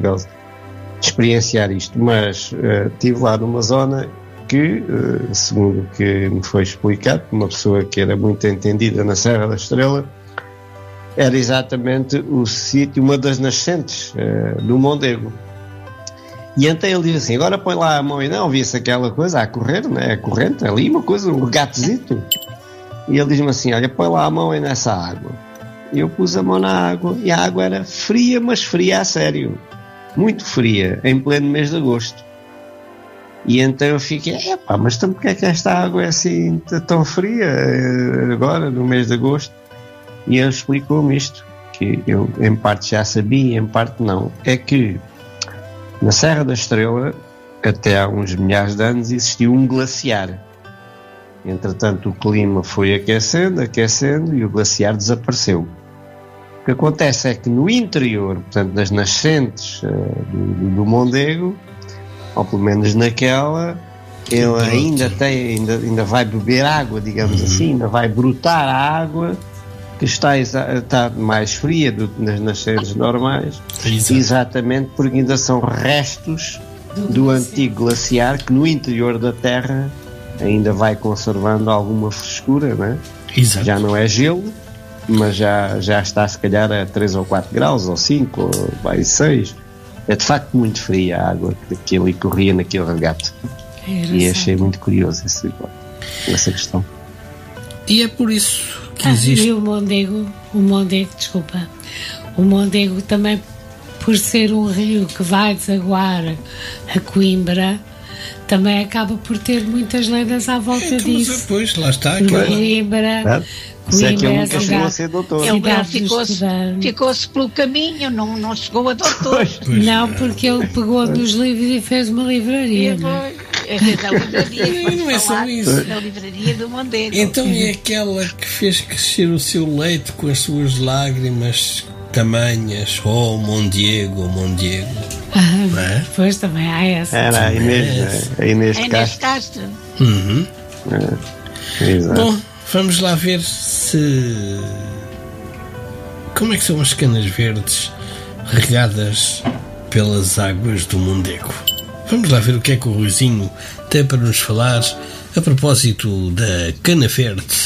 experienciar isto, mas estive lá numa zona que, segundo o que me foi explicado, uma pessoa que era muito entendida na Serra da Estrela, era exatamente o sítio, uma das nascentes do Mondego. E então ele diz assim: agora põe lá a mão, e não, via-se aquela coisa a correr, né? A corrente, ali uma coisa, um regatezito. E ele diz-me assim: olha, põe lá a mão aí nessa água. E eu pus a mão na água, e a água era fria, mas fria a sério. Muito fria, em pleno mês de agosto. E então eu fiquei: mas então porque é que esta água é assim tão fria agora, no mês de agosto? E ele explicou-me isto, que eu em parte já sabia, em parte não. É que na Serra da Estrela, até há uns milhares de anos, existiu um glaciar. Entretanto, o clima foi aquecendo, e o glaciar desapareceu. O que acontece é que no interior, portanto, das nascentes do Mondego, ou pelo menos naquela, ele ainda vai beber água, digamos assim, ainda vai brotar a água que está mais fria do que nas nascentes normais. Exato. Exatamente porque ainda são restos do antigo glaciar que no interior da Terra ainda vai conservando alguma frescura, não é? Exato. Já não é gelo, mas já está se calhar a 3 ou 4 graus, ou 5, ou 6. É de facto muito fria a água que ali corria naquele regato. E achei muito curioso essa questão. E é por isso que existe... E o Mondego, desculpa, o Mondego também, por ser um rio que vai desaguar a Coimbra, também acaba por ter muitas lendas à volta disso. Pois, lá está. Coimbra é que ele nunca chegou a ser doutor. Ele ficou-se pelo caminho, não chegou a doutor. Não, porque ele pegou nos livros e fez uma livraria. Não é só isso. Na livraria do Mondego. Então é aquela que fez crescer o seu leito com as suas lágrimas tamanhas. Oh, Mondego. É? Pois também há essa. Era a Inês de Castro. Uhum. Exato. Bom, vamos lá ver como é que são as canas verdes regadas pelas águas do Mondego. Vamos lá ver o que é que o Ruizinho tem para nos falar a propósito da cana verde